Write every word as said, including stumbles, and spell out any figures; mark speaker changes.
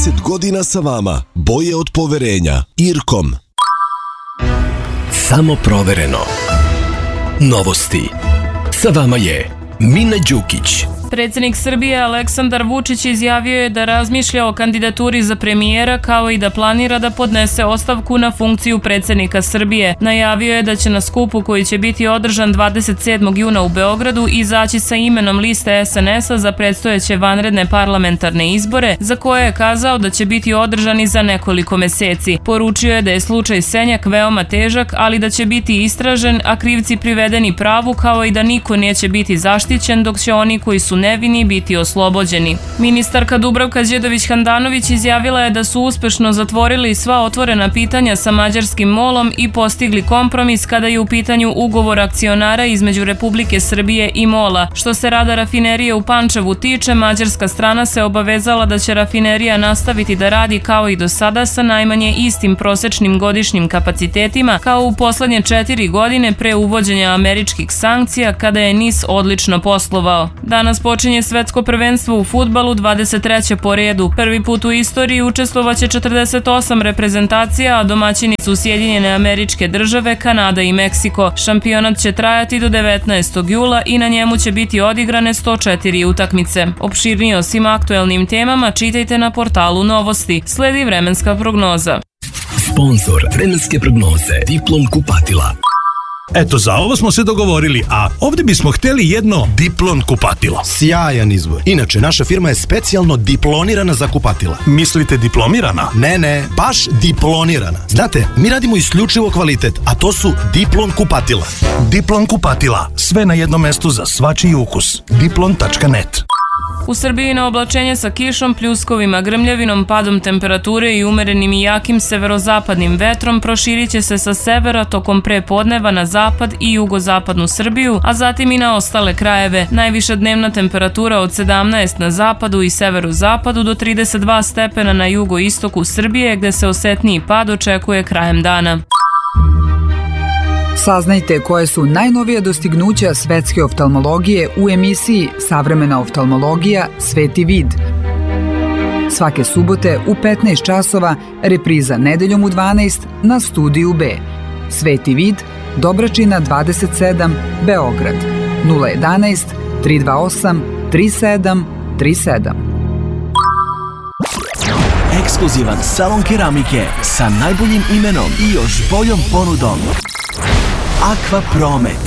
Speaker 1: trideset godina sa vama. Boje od poverenja. Irkom.
Speaker 2: Samo provereno. Novosti. Sa vama je Mina Đukić.
Speaker 3: Predsjednik Srbije Aleksandar Vučić izjavio je da razmišlja o kandidaturi za premijera kao i da planira da podnese ostavku na funkciju predsjednika Srbije. Najavio je da će na skupu koji će biti održan dvadeset sedmog juna u Beogradu izaći sa imenom liste es en es a za predstojeće vanredne parlamentarne izbore, za koje je kazao da će biti održani za nekoliko meseci. Poručio je da je slučaj Senjak veoma težak, ali da će biti istražen, a krivci privedeni pravu, kao i da niko neće biti zaštićen, dok će oni koji su nevini biti oslobođeni. Ministarka Dubravka Đedović-Handanović izjavila je da su uspešno zatvorili sva otvorena pitanja sa mađarskim molom i postigli kompromis kada je u pitanju ugovor akcionara između Republike Srbije i mola. Što se rada rafinerije u Pančevu tiče, mađarska strana se obavezala da će rafinerija nastaviti da radi kao i do sada sa najmanje istim prosečnim godišnjim kapacitetima kao u poslednje četiri godine pre uvođenja američkih sankcija, kada je NIS odlično poslovao. Danas počinje svetsko prvenstvo u fudbalu, dvadeset treće po redu. Prvi put u istoriji učestvovaće četrdeset osam reprezentacija, a domaćini su Sjedinjene Američke Države, Kanada i Meksiko. Šampionat će trajati do devetnaestog jula i na njemu će biti odigrane sto četiri utakmice. Opširnije o svim aktuelnim temama čitajte na portalu Novosti. Sledi vremenska prognoza.
Speaker 2: Sponzor vremenske prognoze Diplom kupatila.
Speaker 4: Eto, za ovo smo se dogovorili, a ovdje bismo htjeli jedno Diplon kupatilo.
Speaker 5: Sjajan izbor. Inače, naša firma je specijalno diplonirana za kupatila.
Speaker 4: Mislite diplomirana?
Speaker 5: Ne, ne, baš diplonirana. Znate, mi radimo isključivo kvalitet, a to su Diplon kupatila.
Speaker 4: Diplon kupatila. Sve na jednom mestu za svačiji ukus. diplon tačka net.
Speaker 3: U Srbiji na oblačenje sa kišom, pljuskovima, grmljavinom, padom temperature i umerenim i jakim severozapadnim vetrom proširit će se sa severa tokom prepodneva na zapad i jugozapadnu Srbiju, a zatim i na ostale krajeve. Najviša dnevna temperatura od sedamnaest na zapadu i severozapadu do trideset dva stepena na jugoistoku Srbije, gde se osetniji pad očekuje krajem dana.
Speaker 6: Saznajte koje su najnovija dostignuća svetske oftalmologije u emisiji Savremena oftalmologija – Sveti vid. Svake subote u petnaest časova, repriza nedeljom u dvanaest na Studiju B. Sveti vid, Dobračina dvadeset sedam, Beograd. nula jedanaest, tri dva osam, tri sedam tri sedam.
Speaker 7: Ekskluzivan salon keramike sa najboljim imenom i još boljom ponudom. Aqua Promet.